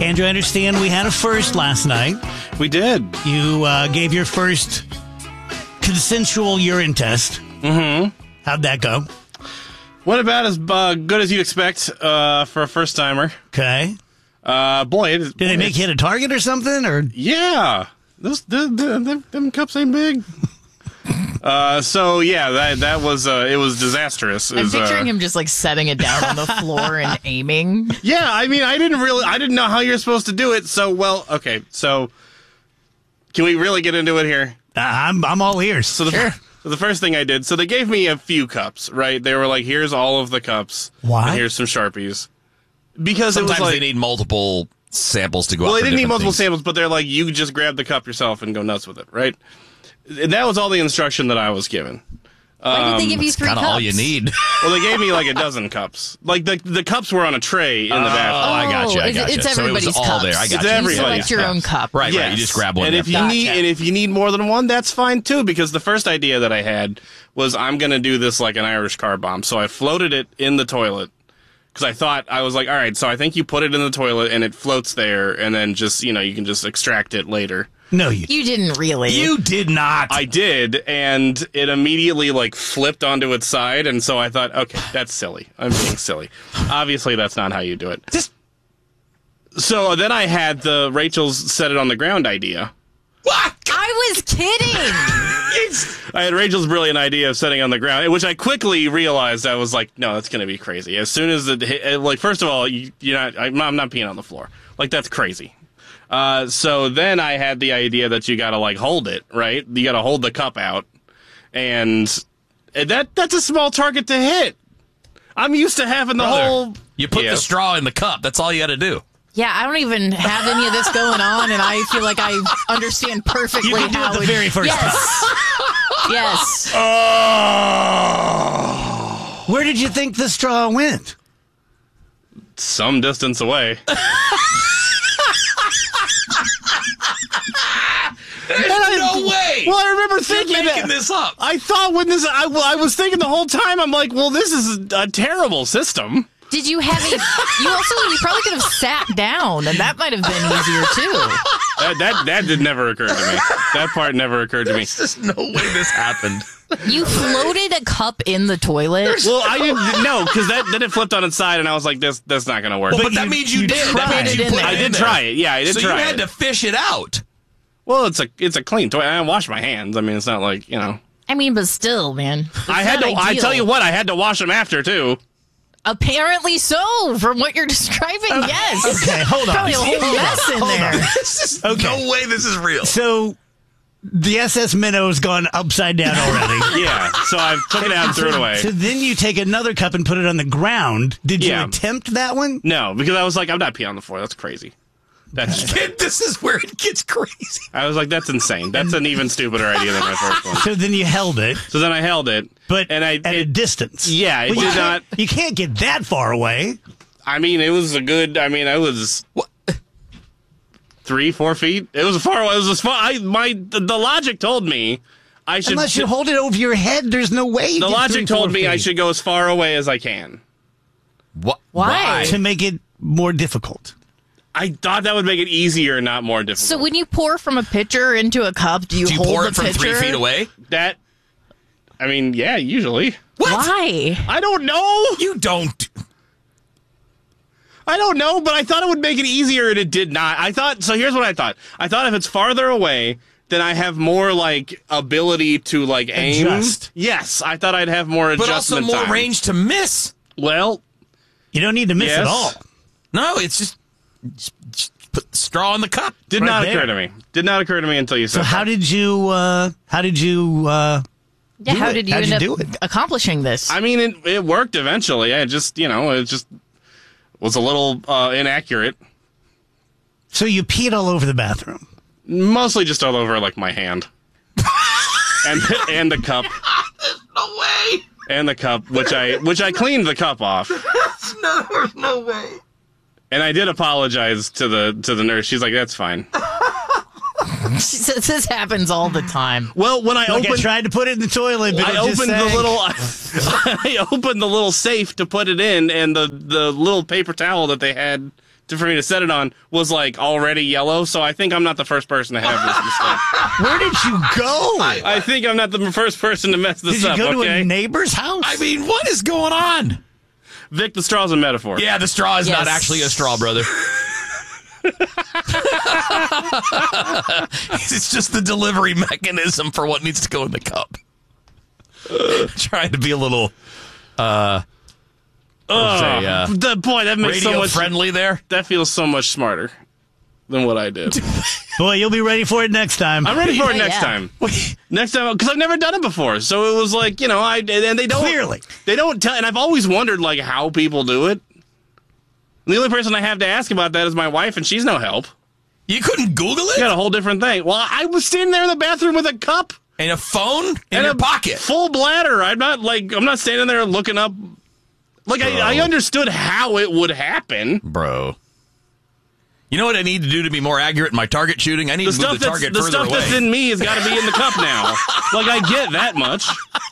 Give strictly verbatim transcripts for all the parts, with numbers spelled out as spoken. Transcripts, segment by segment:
Andrew, I understand we had a first last night. We did. You uh, gave your first consensual urine test. Mm-hmm. How'd that go? What about as uh, good as you'd expect uh, for a first timer? Okay. Uh, boy, it, did they make you hit a target or something? Or yeah, those the, the, them, them cups ain't big. uh, so yeah, that that was uh, it was disastrous. It I'm was, picturing uh, him just like setting it down on the floor and aiming. Yeah, I mean, I didn't really, I didn't know how you're supposed to do it. So well, okay, so can we really get into it here? Uh, I'm I'm all ears. So the, sure. so the first thing I did, so they gave me a few cups, right? They were like, here's all of the cups. Why? And here's some Sharpies. Because sometimes it was like, they need multiple samples to go well, out they for didn't need different multiple things. samples, but they're like, you just grab the cup yourself and go nuts with it, right? And that was all the instruction that I was given. Why did they give you three Kind cups? of all you need. Well, they gave me like a dozen cups. Like the the cups were on a tray in the bathroom. Oh, I got you. I it's- got you. it's So it was everybody's all cups. there. I got It's you. You everybody's select your own cup. Right, right. Yes. You just grab one. And if you Gotcha. need and if you need more than one, that's fine too. Because the first idea that I had was I'm gonna do this like an Irish car bomb. So I floated it in the toilet because I thought I was like, all right. So I think you put it in the toilet and it floats there, and then just you know you can just extract it later. No, you You didn't really. you did not. I did, and it immediately like flipped onto its side, and so I thought, okay, that's silly. I'm being silly. Obviously, that's not how you do it. Just So then I had the Rachel's set it on the ground idea. what? I was kidding. I had Rachel's brilliant idea of setting on the ground, which I quickly realized I was like, no, that's going to be crazy. As soon as it hit, like, first of all, you, you're not, I'm, I'm not peeing on the floor. Like, that's crazy. Uh, so then I had the idea that you got to like hold it, right? You got to hold the cup out, and that that's a small target to hit. I'm used to having the Brother, whole. You put Yeah. the straw in the cup. That's all you got to do. Yeah, I don't even have any of this going on, and I feel like I understand perfectly You can do how it the it- very first yes. Yes. Oh, Where did you think the straw went? some distance away. There's no way. Well, I remember You're thinking making that. this up. I thought when this, I, well, I was thinking the whole time. I'm like, well, this is a terrible system. Did you have a... You also... You probably could have sat down, and that might have been easier, too. That that that did never occur to me. That part never occurred to me. There's no way this happened. You floated a cup in the toilet? Well, I didn't know because that then it flipped on its side, and I was like, "This that's not going to work." Well, but, But that you- means you, you did. That tried means you it put in it I in did there. try it. Yeah, I did So try you had it. to fish it out. Well, it's a it's a clean toy. I wash my hands. I mean, it's not like you know. I mean, but still, man. It's I had to. not I ideal. tell you what, I had to wash them after too. Apparently so, from what you're describing, yes. Okay, hold on. Probably a whole Hold on, mess in hold on. there. This is Okay. no way this is real. So the S S Minnow's gone upside down already. Yeah. So I took it out and threw it away. So then you take another cup and put it on the ground. Did you Yeah. attempt that one? No, because I was like, I'm not peeing on the floor. That's crazy. That's. Kid, this is where it gets crazy. I was like, that's insane. That's an even stupider idea than my first one. So then you held it, So then I held it, but and I at a it, distance. yeah, it Well, you did can't- not. You can't get that far away. I mean, it was a good. I mean, I was What? three, four feet. It was far away. It was as far. I my the, the logic told me I should. Unless you hold it over your head, there's no way. You the get logic three, told four me I feet. should go as far away as I can. What? Why? to make it more difficult. I thought that would make it easier, not more difficult. So when you pour from a pitcher into a cup, do you, Do you hold pour the it from pitcher? three feet away? that, I mean, yeah, usually. What? Why? I don't know. You don't. I don't know, but I thought it would make it easier, and it did not. I thought so. Here's what I thought. I thought if it's farther away, then I have more like ability to like aim. Adjust. Yes, I thought I'd have more But also adjustment more time. range to miss. Well, You don't need to miss Yes. at all. No, it's just, just, just put the straw in the cup. did Right not there. occur to me. Did not occur to me until you said So how that. did you? Uh, how did you? Uh, Yeah, do how it? did you How'd end you up do it? accomplishing this? I mean, it it worked eventually. I just, you know, it just was a little uh, inaccurate. so you peed all over the bathroom. Mostly just all over like my hand, and and the cup, No way. and the cup, which I which I cleaned the cup off. No, there's no way. And I did apologize to the to the nurse. She's like, "That's fine." She says this happens all the time. Well, when I Like I opened, tried to put it in the toilet, but I it just opened the sank. little, I opened the little safe to put it in, and the the little paper towel that they had to, for me to set it on was like already yellow. So I think I'm not the first person to have this mistake. Where did you go? I think I'm not the first person to mess this Did you up. go okay? to a neighbor's house? I mean, what is going on? Vic, the straw's a metaphor. Yeah, the straw is Yes. not actually a straw, brother. It's just the delivery mechanism for what needs to go in the cup. Trying to be a little, uh, Oh, say, uh, the, boy, that makes radio so much friendly there. That feels so much smarter than what I did. Boy, you'll be ready for it next time. I'm ready for it Yeah, next yeah. time. Next time, because I've never done it before. So it was like, you know, I and they don't Clearly. they don't tell. And I've always wondered like how people do it. And the only person I have to ask about that is my wife, and she's no help. You couldn't Google it? She got a whole different thing. Well, I was standing there in the bathroom with a cup And a phone in and your a pocket. full bladder. I'm not like I'm not standing there looking up. Like I, I understood how it would happen. Bro. You know what I need to do to be more accurate in my target shooting? I need The to stuff move the that's target the further stuff away. that's in me has got to be in the cup now. Like I get that much.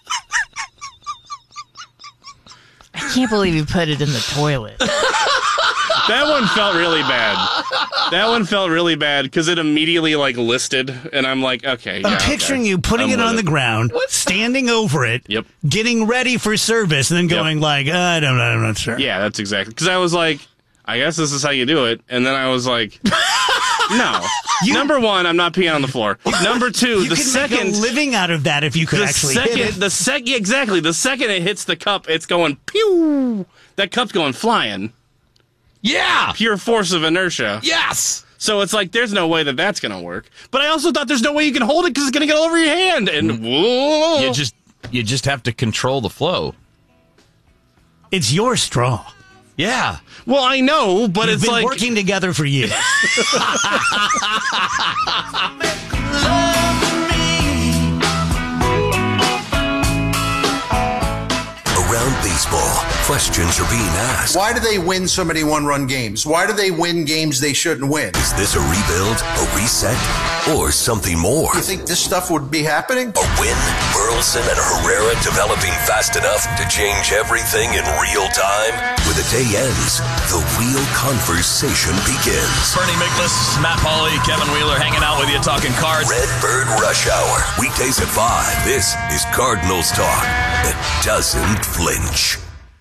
I can't believe you put it in the toilet. That one felt really bad. That one felt really bad because it immediately like listed, and I'm like, okay. I'm yeah, picturing okay. you putting I'm it with on the ground, standing over it, Yep. getting ready for service, and then going like, uh, I don't know, I'm not sure. Yeah, that's exactly because I was like, I guess this is how you do it, and then I was like, no. You- Number one, I'm not peeing on the floor. Number two, You the could second. make a living out of that if you could the actually second, hit it. the second, yeah, exactly. The second it hits the cup, it's going pew. That cup's going flying. Yeah. Pure force of inertia. Yes. So it's like there's no way that that's gonna work. But I also thought there's no way you can hold it because it's gonna get all over your hand. And whoa. You just you just have to control the flow. It's your straw. Yeah. well, I know, but We've it's been like working together for years. Around baseball, questions are being asked. Why do they win so many one-run games? Why do they win games they shouldn't win? Is this a rebuild, a reset, or something more? You think this stuff would be happening? A win? Burleson and Herrera developing fast enough to change everything in real time? When the day ends, the real conversation begins. Bernie Miklasz, Matt Pauley, Kevin Wheeler hanging out with you talking cards. Redbird Rush Hour, weekdays at five. This is Cardinals Talk that doesn't flinch.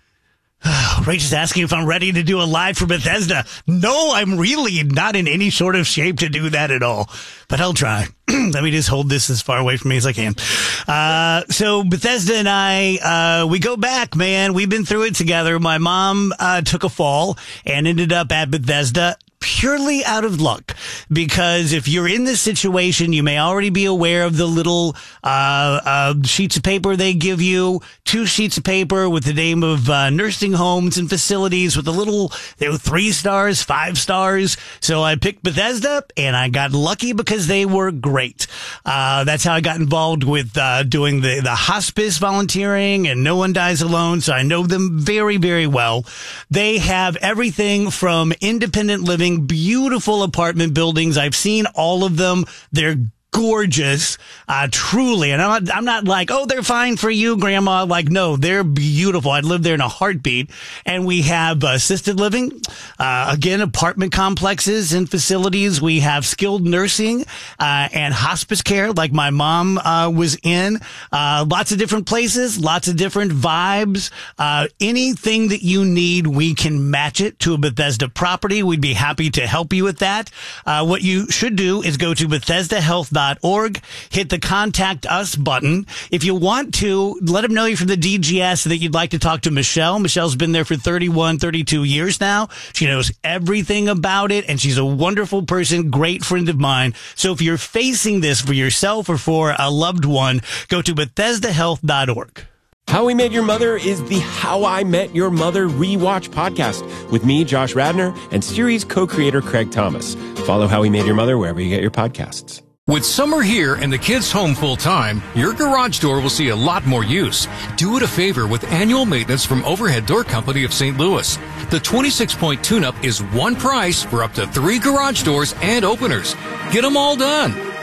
Rach is asking if I'm ready to do a live for Bethesda. No, I'm really not in any sort of shape to do that at all. But I'll try. Let me just hold this as far away from me as I can. Uh, so Bethesda and I, uh, we go back, man. We've been through it together. My mom uh, took a fall and ended up at Bethesda purely out of luck, because if you're in this situation, you may already be aware of the little uh, uh, sheets of paper they give you, two sheets of paper with the name of uh, nursing homes and facilities with a little, they were three stars, five stars. So I picked Bethesda, and I got lucky because they were great. Uh, that's how I got involved with uh, doing the, the hospice volunteering and No One Dies Alone. So I know them very, very well. They have everything from independent living, beautiful apartment buildings. I've seen all of them. They're gorgeous, uh, truly. And I'm not, I'm not like, oh, they're fine for you, grandma. Like, no, they're beautiful. I'd live there in a heartbeat. And we have uh, assisted living, uh, again, apartment complexes and facilities. We have skilled nursing, uh, and hospice care like my mom, uh, was in, uh, lots of different places, lots of different vibes, uh, anything that you need, we can match it to a Bethesda property. We'd be happy to help you with that. Uh, what you should do is go to Bethesda Health dot org, hit the contact us button. If you want to, let them know you're from the D G S that you'd like to talk to Michelle. Michelle's been there for thirty-one, thirty-two years now. She knows everything about it, and she's a wonderful person, great friend of mine. So if you're facing this for yourself or for a loved one, go to Bethesda Health dot org. How We Met Your Mother is the How I Met Your Mother rewatch podcast with me, Josh Radnor, and series co-creator Craig Thomas. Follow How We Met Your Mother wherever you get your podcasts. With summer here and the kids home full time, your garage door will see a lot more use. Do it a favor with annual maintenance from Overhead Door Company of Saint Louis. The twenty-six point tune-up is one price for up to three garage doors and openers. Get them all done.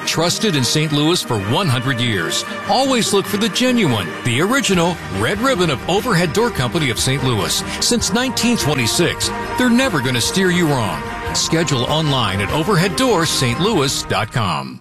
Trusted in Saint Louis for one hundred years. Always look for the genuine, the original Red Ribbon of Overhead Door Company of Saint Louis. Since nineteen twenty-six, they're never going to steer you wrong. Schedule online at overhead door st louis dot com.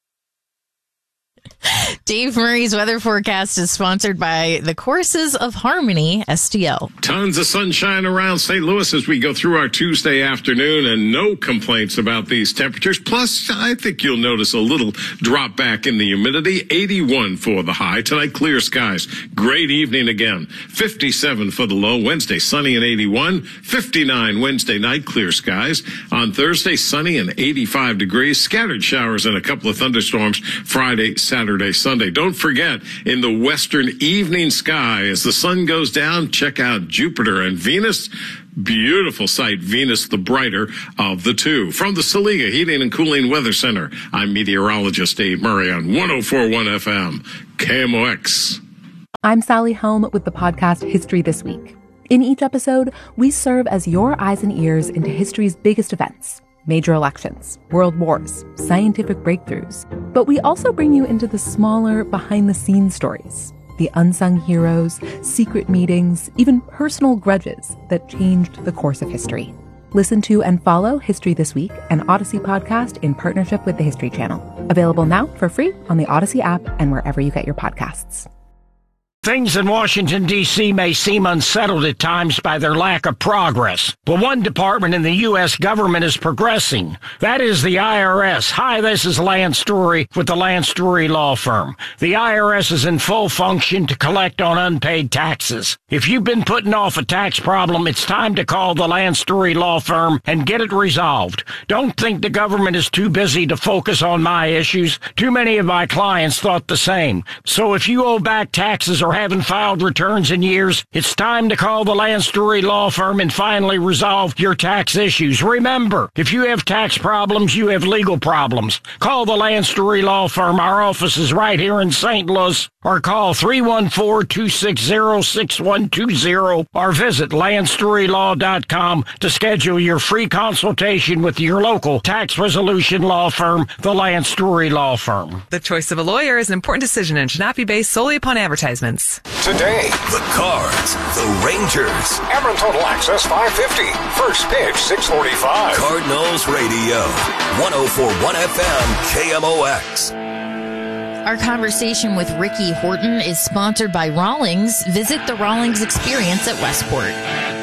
Dave Murray's weather forecast is sponsored by the Courses of Harmony, S T L. Tons of sunshine around Saint Louis as we go through our Tuesday afternoon, and no complaints about these temperatures. Plus, I think you'll notice a little drop back in the humidity. eighty-one for the high. Tonight, clear skies. Great evening again. fifty-seven for the low. Wednesday, sunny and eighty-one. fifty-nine Wednesday night, clear skies. On Thursday, sunny and eighty-five degrees. Scattered showers and a couple of thunderstorms Friday, Saturday, Sunday. Don't forget, in the western evening sky, as the sun goes down, check out Jupiter and Venus. Beautiful sight, Venus the brighter of the two. From the Saliga Heating and Cooling Weather Center, I'm meteorologist Dave Murray on one oh four point one F M, K M O X. I'm Sally Helm with the podcast History This Week. In each episode, we serve as your eyes and ears into history's biggest events. Major elections, world wars, scientific breakthroughs. But we also bring you into the smaller, behind-the-scenes stories, the unsung heroes, secret meetings, even personal grudges that changed the course of history. Listen to and follow History This Week, an Odyssey podcast in partnership with the History Channel. Available now for free on the Odyssey app and wherever you get your podcasts. Things in Washington, D C may seem unsettled at times by their lack of progress, but one department in the U S government is progressing. That is the I R S. Hi, this is Lance Drury with the Lance Drury Law Firm. The I R S is in full function to collect on unpaid taxes. If you've been putting off a tax problem, it's time to call the Lance Drury Law Firm and get it resolved. Don't think the government is too busy to focus on my issues. Too many of my clients thought the same. So if you owe back taxes or haven't filed returns in years, it's time to call the Lance Drury Law Firm and finally resolve your tax issues. Remember, if you have tax problems, you have legal problems. Call the Lance Drury Law Firm. Our office is right here in Saint Louis. Or call three one four, two six zero, six one two zero or visit lance drury law dot com to schedule your free consultation with your local tax resolution law firm, the Lance Drury Law Firm. The choice of a lawyer is an important decision and should not be based solely upon advertisements. Today, the Cards, the Rangers. Ameren Total Access five fifty. First pitch six forty-five. Cardinals Radio, one oh four point one F M, K M O X. Our conversation with Ricky Horton is sponsored by Rawlings. Visit the Rawlings Experience at Westport.